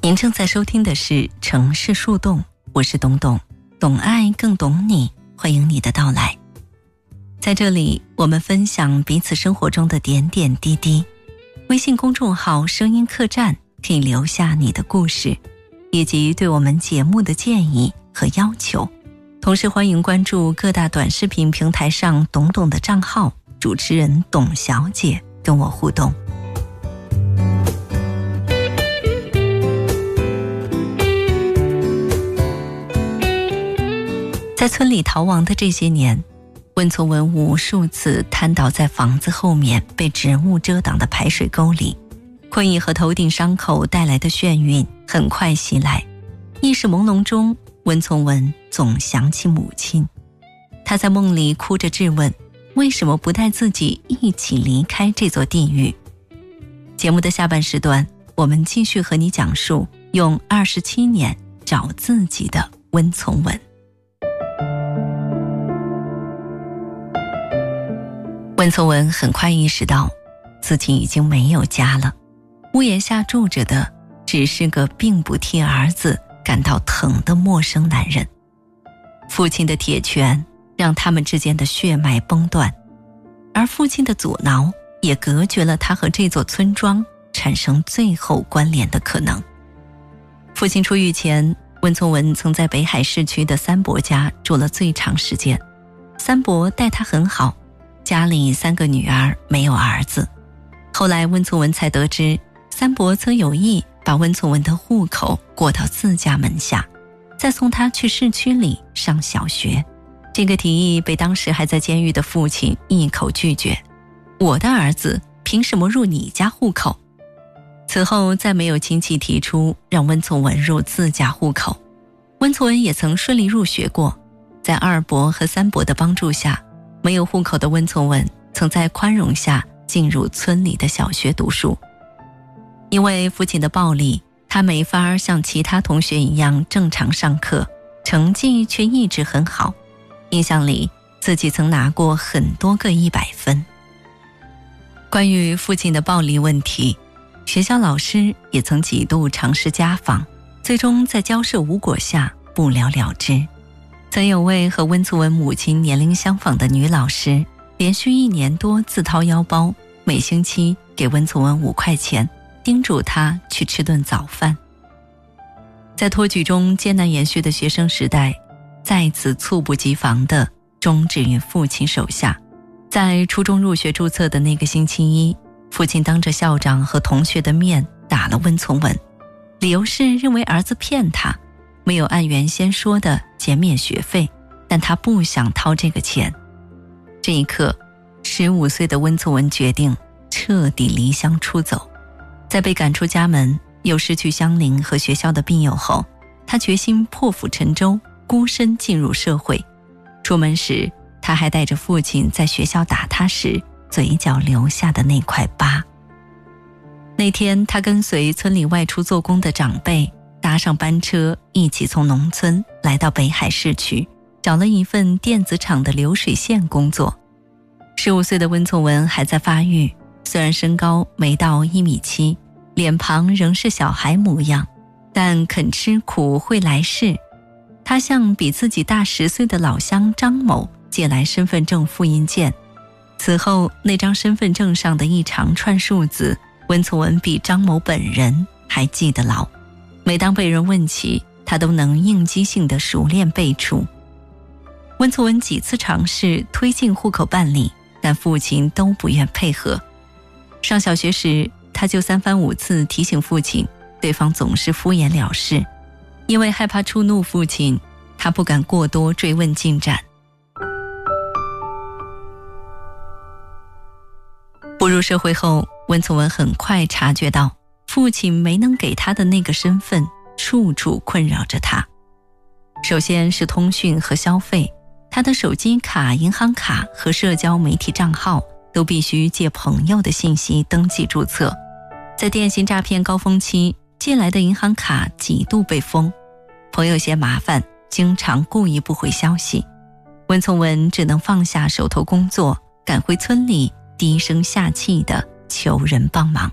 您正在收听的是城市树洞，我是董董，懂爱更懂你，欢迎你的到来。在这里，我们分享彼此生活中的点点滴滴。微信公众号声音客栈可以留下你的故事，以及对我们节目的建议和要求。同时欢迎关注各大短视频平台上董董的账号，主持人董小姐跟我互动。在村里逃亡的这些年，温从文无数次瘫倒在房子后面被植物遮挡的排水沟里，困意和头顶伤口带来的眩晕很快袭来。意识朦胧中，温从文总想起母亲，他在梦里哭着质问，为什么不带自己一起离开这座地狱。节目的下半时段，我们继续和你讲述用27年找自己的温从文。温从文很快意识到自己已经没有家了，屋檐下住着的只是个并不替儿子感到疼的陌生男人。父亲的铁拳让他们之间的血脉崩断，而父亲的阻挠也隔绝了他和这座村庄产生最后关联的可能。父亲出狱前，温从文曾在北海市区的三伯家住了最长时间。三伯待他很好，家里3个女儿，没有儿子。后来温从文才得知，三伯曾有意把温从文的户口过到自家门下，再送他去市区里上小学。这个提议被当时还在监狱的父亲一口拒绝，我的儿子凭什么入你家户口？此后再没有亲戚提出让温从文入自家户口。温从文也曾顺利入学过，在二伯和三伯的帮助下，没有户口的温从文曾在宽容下进入村里的小学读书。因为父亲的暴力，他没法像其他同学一样正常上课，成绩却一直很好。印象里自己曾拿过很多个100分。关于父亲的暴力问题，学校老师也曾几度尝试家访，最终在交涉无果下不了了之。曾有位和温从文母亲年龄相仿的女老师，连续1年多自掏腰包，每星期给温从文5块钱，叮嘱他去吃顿早饭。在托举中艰难延续的学生时代，再次猝不及防地终止于父亲手下。在初中入学注册的那个星期一，父亲当着校长和同学的面打了温从文，理由是认为儿子骗他，没有按原先说的减免学费，但他不想掏这个钱。这一刻，15岁的温从文决定彻底离乡出走。在被赶出家门，又失去乡邻和学校的庇佑后，他决心破釜沉舟，孤身进入社会。出门时，他还带着父亲在学校打他时嘴角留下的那块疤。那天，他跟随村里外出做工的长辈搭上班车，一起从农村来到北海市区，找了一份电子厂的流水线工作。15岁的温从文还在发育，虽然身高没到1.7米，脸庞仍是小孩模样，但肯吃苦会来事。他向比自己大10岁的老乡张某借来身份证复印件，此后那张身份证上的一长串数字，温从文比张某本人还记得牢。每当被人问起，他都能应激性的熟练背出。温从文几次尝试推进户口办理，但父亲都不愿配合。上小学时，他就3番5次提醒父亲，对方总是敷衍了事。因为害怕触怒父亲，他不敢过多追问进展。步入社会后，温从文很快察觉到父亲没能给他的那个身份处处困扰着他。首先是通讯和消费，他的手机卡、银行卡和社交媒体账号都必须借朋友的信息登记注册。在电信诈骗高峰期，借来的银行卡几度被封，朋友嫌麻烦，经常故意不回消息。温从文只能放下手头工作，赶回村里低声下气地求人帮忙。